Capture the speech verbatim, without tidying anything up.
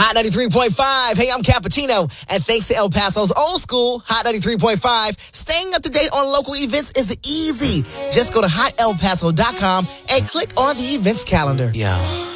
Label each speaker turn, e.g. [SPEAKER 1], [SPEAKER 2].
[SPEAKER 1] Hot ninety-three point five. Hey, I'm Cappuccino. And thanks to El Paso's old school, Hot ninety-three point five, staying up to date on local events is easy. Just go to hot el paso dot com and click on the events calendar.
[SPEAKER 2] Yo.